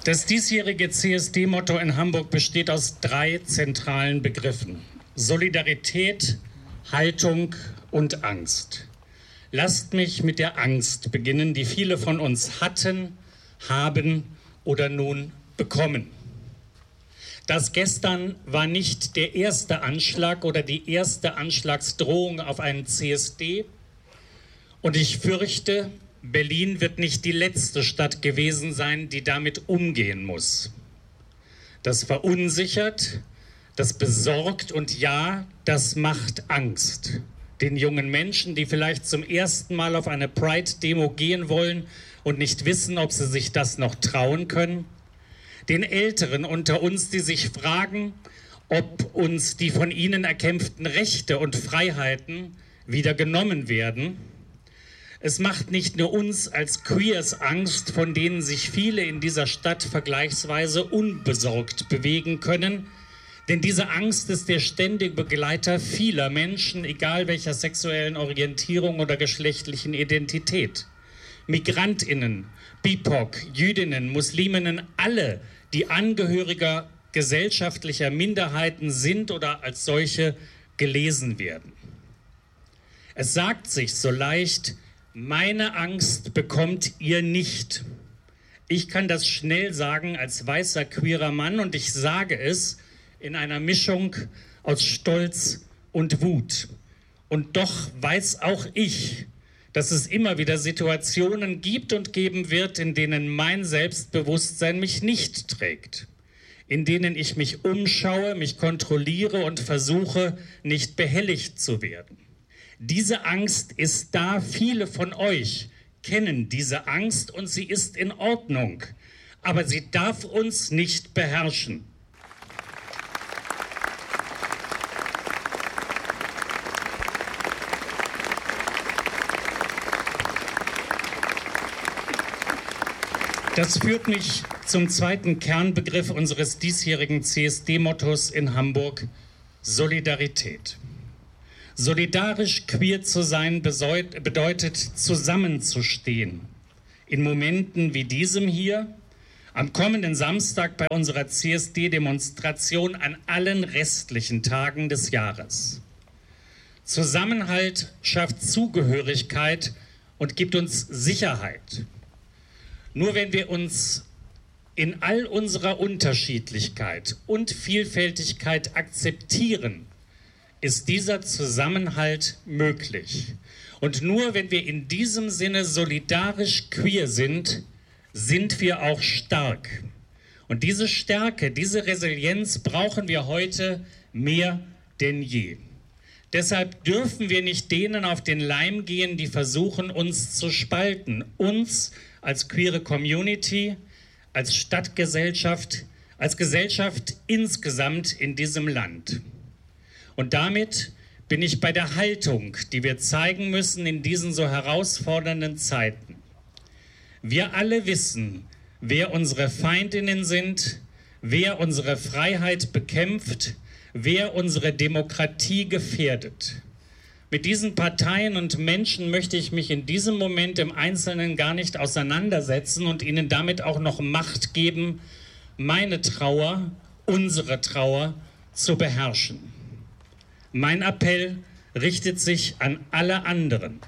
Das diesjährige CSD-Motto in Hamburg besteht aus 3 zentralen Begriffen: Solidarität, Haltung und Angst. Lasst mich mit der Angst beginnen, die viele von uns hatten, haben oder nun bekommen. Das gestern war nicht der erste Anschlag oder die erste Anschlagsdrohung auf einen CSD. Und ich fürchte, Berlin wird nicht die letzte Stadt gewesen sein, die damit umgehen muss. Das verunsichert, das besorgt und ja, das macht Angst. Den jungen Menschen, die vielleicht zum ersten Mal auf eine Pride-Demo gehen wollen und nicht wissen, ob sie sich das noch trauen können. Den Älteren unter uns, die sich fragen, ob uns die von ihnen erkämpften Rechte und Freiheiten wieder genommen werden. Es macht nicht nur uns als Queers Angst, von denen sich viele in dieser Stadt vergleichsweise unbesorgt bewegen können, denn diese Angst ist der ständige Begleiter vieler Menschen, egal welcher sexuellen Orientierung oder geschlechtlichen Identität. MigrantInnen, BIPOC, Jüdinnen, Musliminnen, alle, die Angehöriger gesellschaftlicher Minderheiten sind oder als solche gelesen werden. Es sagt sich so leicht: Meine Angst bekommt ihr nicht. Ich kann das schnell sagen als weißer, queerer Mann, und ich sage es in einer Mischung aus Stolz und Wut. Und doch weiß auch ich, dass es immer wieder Situationen gibt und geben wird, in denen mein Selbstbewusstsein mich nicht trägt, in denen ich mich umschaue, mich kontrolliere und versuche, nicht behelligt zu werden. Diese Angst ist da. Viele von euch kennen diese Angst und sie ist in Ordnung. Aber sie darf uns nicht beherrschen. Das führt mich zum zweiten Kernbegriff unseres diesjährigen CSD-Mottos in Hamburg: Solidarität. Solidarisch queer zu sein bedeutet, zusammenzustehen. In Momenten wie diesem hier, am kommenden Samstag bei unserer CSD-Demonstration, an allen restlichen Tagen des Jahres. Zusammenhalt schafft Zugehörigkeit und gibt uns Sicherheit. Nur wenn wir uns in all unserer Unterschiedlichkeit und Vielfältigkeit akzeptieren, ist dieser Zusammenhalt möglich. Und nur wenn wir in diesem Sinne solidarisch queer sind, sind wir auch stark. Und diese Stärke, diese Resilienz brauchen wir heute mehr denn je. Deshalb dürfen wir nicht denen auf den Leim gehen, die versuchen, uns zu spalten. Uns als queere Community, als Stadtgesellschaft, als Gesellschaft insgesamt in diesem Land. Und damit bin ich bei der Haltung, die wir zeigen müssen in diesen so herausfordernden Zeiten. Wir alle wissen, wer unsere Feindinnen sind, wer unsere Freiheit bekämpft, wer unsere Demokratie gefährdet. Mit diesen Parteien und Menschen möchte ich mich in diesem Moment im Einzelnen gar nicht auseinandersetzen und ihnen damit auch noch Macht geben, meine Trauer, unsere Trauer zu beherrschen. Mein Appell richtet sich an alle anderen.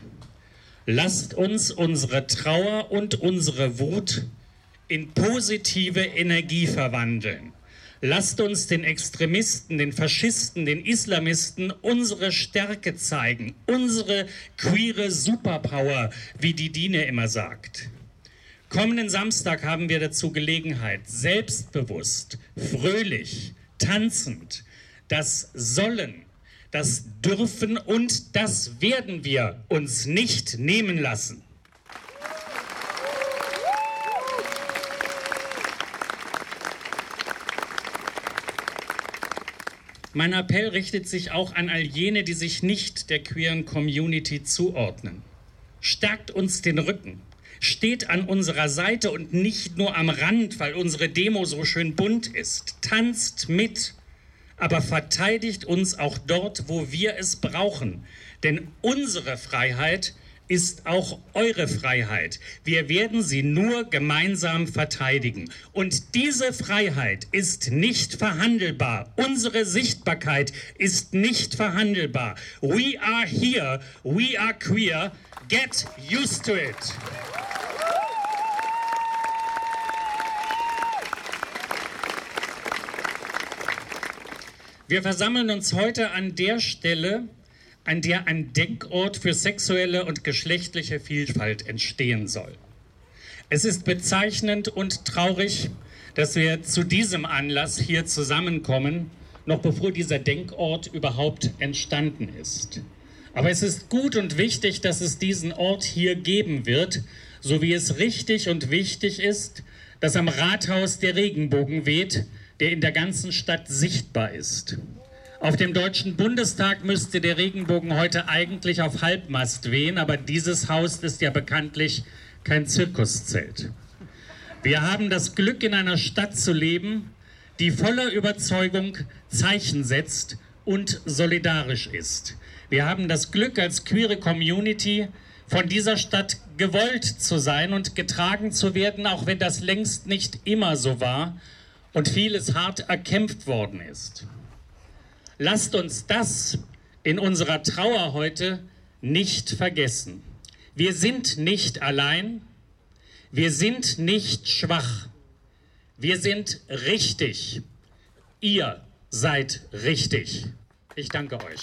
Lasst uns unsere Trauer und unsere Wut in positive Energie verwandeln. Lasst uns den Extremisten, den Faschisten, den Islamisten unsere Stärke zeigen, unsere queere Superpower, wie die Dine immer sagt. Kommenden Samstag haben wir dazu Gelegenheit, selbstbewusst, fröhlich, tanzend, das Sollen, das Dürfen und das werden wir uns nicht nehmen lassen. Mein Appell richtet sich auch an all jene, die sich nicht der queeren Community zuordnen. Stärkt uns den Rücken, steht an unserer Seite und nicht nur am Rand, weil unsere Demo so schön bunt ist. Tanzt mit, aber verteidigt uns auch dort, wo wir es brauchen. Denn unsere Freiheit ist auch eure Freiheit. Wir werden sie nur gemeinsam verteidigen. Und diese Freiheit ist nicht verhandelbar. Unsere Sichtbarkeit ist nicht verhandelbar. We are here. We are queer. Get used to it. Wir versammeln uns heute an der Stelle, an der ein Denkort für sexuelle und geschlechtliche Vielfalt entstehen soll. Es ist bezeichnend und traurig, dass wir zu diesem Anlass hier zusammenkommen, noch bevor dieser Denkort überhaupt entstanden ist. Aber es ist gut und wichtig, dass es diesen Ort hier geben wird, so wie es richtig und wichtig ist, dass am Rathaus der Regenbogen weht, der in der ganzen Stadt sichtbar ist. Auf dem Deutschen Bundestag müsste der Regenbogen heute eigentlich auf Halbmast wehen, aber dieses Haus ist ja bekanntlich kein Zirkuszelt. Wir haben das Glück, in einer Stadt zu leben, die voller Überzeugung Zeichen setzt und solidarisch ist. Wir haben das Glück, als queere Community von dieser Stadt gewollt zu sein und getragen zu werden, auch wenn das längst nicht immer so war und vieles hart erkämpft worden ist. Lasst uns das in unserer Trauer heute nicht vergessen. Wir sind nicht allein, wir sind nicht schwach, wir sind richtig. Ihr seid richtig. Ich danke euch.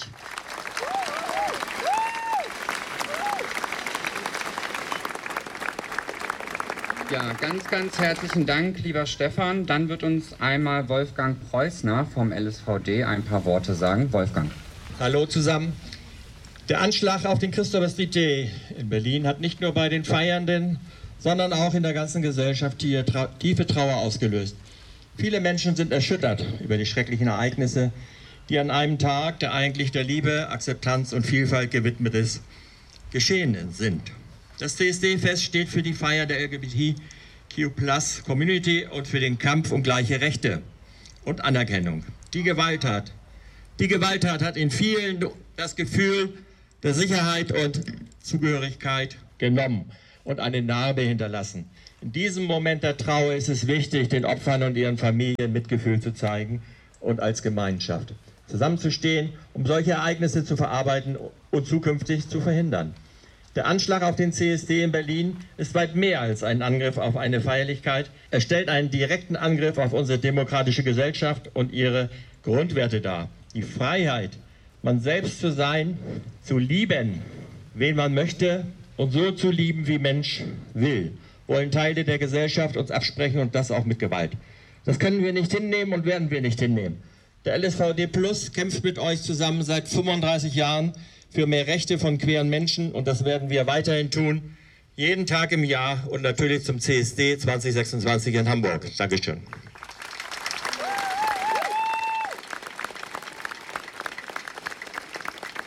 Ja, ganz herzlichen Dank, lieber Stefan. Dann wird uns einmal Wolfgang Preußner vom LSVD ein paar Worte sagen. Wolfgang. Hallo zusammen. Der Anschlag auf den Christopher Street Day in Berlin hat nicht nur bei den Feiernden, sondern auch in der ganzen Gesellschaft hier tiefe Trauer ausgelöst. Viele Menschen sind erschüttert über die schrecklichen Ereignisse, die an einem Tag, der eigentlich der Liebe, Akzeptanz und Vielfalt gewidmet ist, geschehen sind. Das CSD-Fest steht für die Feier der LGBTQ+-Community und für den Kampf um gleiche Rechte und Anerkennung. Die Gewalttat hat in vielen das Gefühl der Sicherheit und Zugehörigkeit genommen und eine Narbe hinterlassen. In diesem Moment der Trauer ist es wichtig, den Opfern und ihren Familien Mitgefühl zu zeigen und als Gemeinschaft zusammenzustehen, um solche Ereignisse zu verarbeiten und zukünftig zu verhindern. Der Anschlag auf den CSD in Berlin ist weit mehr als ein Angriff auf eine Feierlichkeit. Er stellt einen direkten Angriff auf unsere demokratische Gesellschaft und ihre Grundwerte dar. Die Freiheit, man selbst zu sein, zu lieben, wen man möchte und so zu lieben, wie Mensch will, wollen Teile der Gesellschaft uns absprechen und das auch mit Gewalt. Das können wir nicht hinnehmen und werden wir nicht hinnehmen. Der LSVD Plus kämpft mit euch zusammen seit 35 Jahren für mehr Rechte von queeren Menschen und das werden wir weiterhin tun, jeden Tag im Jahr und natürlich zum CSD 2026 in Hamburg. Dankeschön.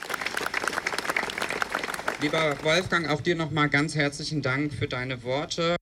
Lieber Wolfgang, auch dir nochmal ganz herzlichen Dank für deine Worte.